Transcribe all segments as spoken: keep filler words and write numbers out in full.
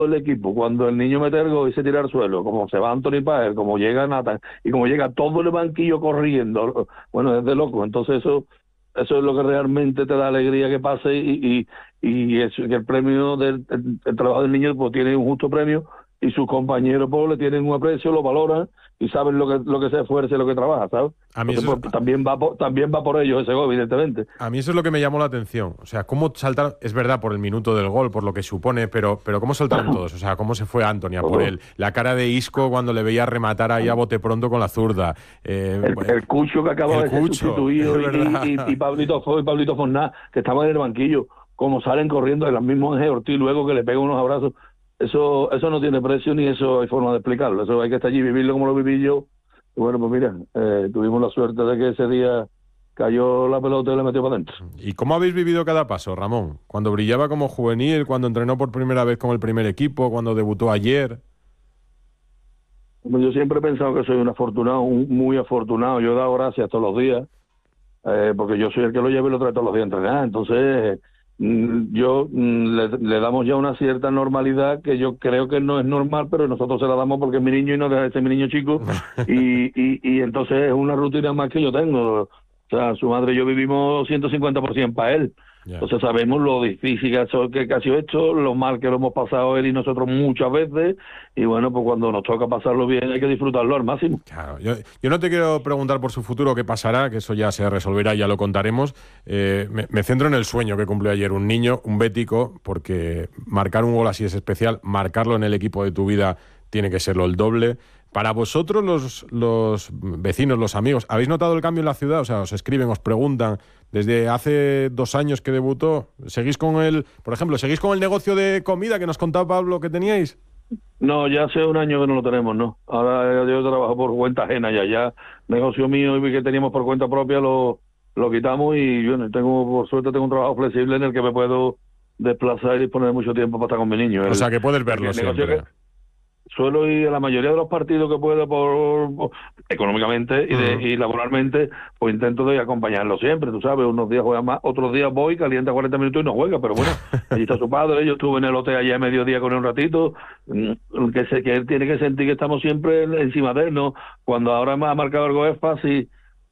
el equipo, cuando el niño mete el gol y se tira al suelo, como se va Anthony Páez, como llega Nathan, y como llega todo el banquillo corriendo, bueno, es de loco. Entonces eso eso es lo que realmente te da alegría que pase, y, y, y es que el premio del el, el trabajo del niño pues tiene un justo premio, y sus compañeros pues le tienen un aprecio, lo valoran y saben lo que lo que se esfuerza y lo que trabaja, ¿sabes? A mí, Entonces, eso pues, es, también va por, también va por ellos ese gol, evidentemente. a mí eso es lo que me llamó la atención. O sea, cómo saltaron, es verdad, por el minuto del gol, por lo que supone, pero, pero cómo saltaron todos. O sea, cómo se fue Anthony por él. La cara de Isco cuando le veía rematar ahí a bote pronto con la zurda. Eh, El, el Cucho que acaba de ser Cucho, sustituido, y, y, y Pablito Fo y Pablito Forná, que estaban en el banquillo, como salen corriendo, el mismo Ángel Ortiz luego que le pega unos abrazos. Eso eso no tiene precio, ni eso hay forma de explicarlo. Eso hay que estar allí, vivirlo como lo viví yo. Y bueno, pues mira, eh, tuvimos la suerte de que ese día cayó la pelota y le metió para adentro. ¿Y cómo habéis vivido cada paso, Ramón? Cuando brillaba como juvenil, cuando entrenó por primera vez con el primer equipo, cuando debutó ayer. Yo siempre he pensado que soy un afortunado, un muy afortunado. Yo he dado gracias todos los días, eh, porque yo soy el que lo lleva y lo trae todos los días a entrenar. Entonces, mm, yo mm, le, le damos ya una cierta normalidad que yo creo que no es normal, pero nosotros se la damos porque es mi niño y no deja de ser mi niño chico. y, y, y entonces es una rutina más que yo tengo. O sea, su madre y yo vivimos ciento cincuenta por ciento para él. Yeah. Entonces sabemos lo difícil que, que ha sido esto, lo mal que lo hemos pasado él y nosotros muchas veces, y bueno, pues cuando nos toca pasarlo bien hay que disfrutarlo al máximo. Claro, yo, yo no te quiero preguntar por su futuro qué pasará, que eso ya se resolverá, ya lo contaremos. Eh, me, me centro en el sueño que cumplió ayer un niño, un bético, porque marcar un gol así es especial, marcarlo en el equipo de tu vida tiene que serlo el doble. Para vosotros, los, los vecinos, los amigos, ¿habéis notado el cambio en la ciudad? O sea, os escriben, os preguntan, desde hace dos años que debutó, ¿seguís con el, por ejemplo, seguís con el negocio de comida que nos contaba Pablo que teníais? No, ya hace un año que no lo tenemos, ¿no? Ahora yo trabajo por cuenta ajena ya, ya negocio mío y que teníamos por cuenta propia lo, lo quitamos, y bueno, tengo, por suerte tengo un trabajo flexible en el que me puedo desplazar y disponer mucho tiempo para estar con mi niño. O el, sea, que puedes verlo siempre. Que, suelo ir a la mayoría de los partidos que puedo por, por económicamente y, de, uh-huh. y laboralmente, pues intento de acompañarlo siempre, tú sabes, unos días juega más, otros días voy, calienta cuarenta minutos y no juega, pero bueno, allí está su padre, yo estuve en el hotel allá a mediodía con él un ratito, que, se, que él tiene que sentir que estamos siempre encima de él, ¿no? Cuando ahora me ha marcado algo es fácil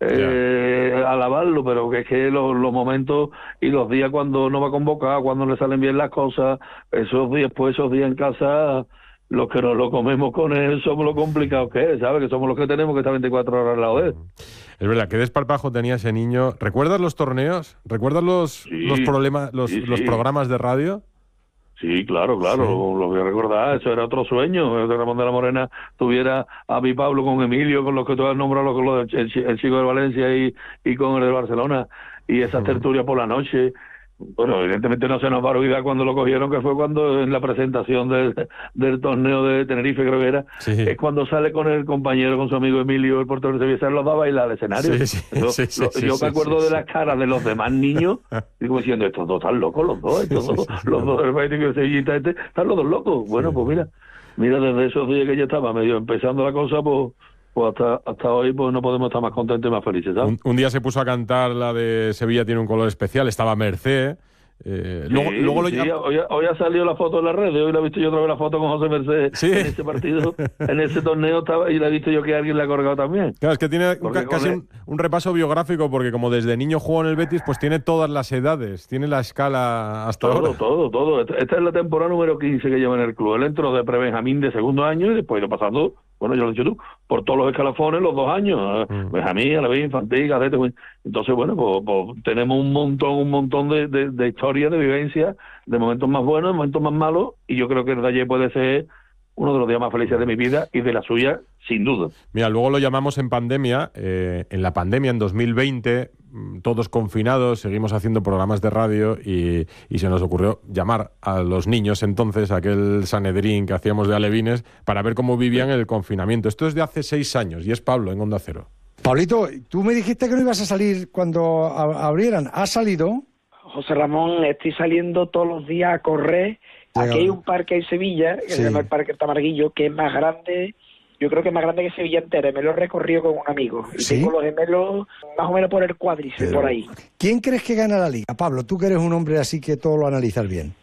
eh, yeah. alabarlo, pero que es que los, los momentos y los días cuando no va a convocar, cuando le salen bien las cosas, esos días, pues esos días en casa, los que nos lo comemos con él somos lo complicados que es, ¿sabes? Que somos los que tenemos que estar veinticuatro horas al lado de él. Es verdad, qué desparpajo tenía ese niño. ¿Recuerdas los torneos? ¿Recuerdas los, sí, los problemas, los, sí, sí. los programas de radio? Sí, claro, claro, sí. lo, lo voy a recordar, eso era otro sueño, que Ramón de la Morena tuviera a mi Pablo con Emilio, con los que tú has nombrado, con los, el, el chico de Valencia y, y con el de Barcelona, y esa uh-huh. tertulia por la noche. Bueno, evidentemente no se nos va a olvidar cuando lo cogieron, que fue cuando en la presentación del, del torneo de Tenerife, creo que era, sí. es cuando sale con el compañero, con su amigo Emilio, el portero de Sevilla, los da a bailar al escenario. Sí, sí, Eso, sí, sí, lo, sí, yo sí, me acuerdo sí, de las caras de los demás niños, digo diciendo, estos dos están locos, los dos, estos sí, dos, sí, sí, los dos del Betis y el Sevillita este, están los dos locos. Bueno, sí. pues mira, mira, desde esos días que ya estaba medio empezando la cosa, pues... pues hasta, hasta hoy pues no podemos estar más contentos y más felices, ¿sabes? Un, un día se puso a cantar la de Sevilla tiene un color especial, estaba Mercé. Eh, sí, luego, luego lo sí, llama... hoy, hoy ha salido la foto en las redes, hoy la he visto yo otra vez la foto con José Merced ¿Sí? en ese partido, en ese torneo estaba, y la he visto yo que alguien la ha colgado también. Claro, es que tiene ca- casi un, un repaso biográfico, porque como desde niño jugó en el Betis, pues tiene todas las edades, tiene la escala hasta todo, ahora. Todo, todo, todo. Esta es la temporada número quince que lleva en el club. Él entró de pre-Benjamín de segundo año y después lo pasando, bueno, yo lo he dicho tú, por todos los escalafones los dos años, mm. Benjamín, a la vez infantil, cadete. Entonces, bueno, pues, pues tenemos un montón, un montón de, de, de historias, de vivencias, de momentos más buenos, de momentos más malos, y yo creo que el de ayer puede ser uno de los días más felices de mi vida y de la suya, sin duda. Mira, luego lo llamamos en pandemia, eh, en la pandemia, en dos mil veinte, todos confinados, seguimos haciendo programas de radio y, y se nos ocurrió llamar a los niños entonces, aquel Sanedrín que hacíamos de alevines, para ver cómo vivían el confinamiento. Esto es de hace seis años y es Pablo en Onda Cero. Pablito, tú me dijiste que no ibas a salir cuando abrieran. ¿Has salido? José Ramón, estoy saliendo todos los días a correr. Aquí hay un parque en Sevilla, que sí. se llama el Parque Tamarguillo, que es más grande, yo creo que es más grande que Sevilla entera. Me lo he recorrido con un amigo. Y ¿Sí? tengo los gemelos más o menos por el cuádriceps, por ahí. ¿Quién crees que gana la Liga? Pablo, tú que eres un hombre así que todo lo analizas bien.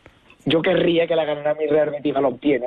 yo querría que la ganara mi Real Betis Balompié, ¿no?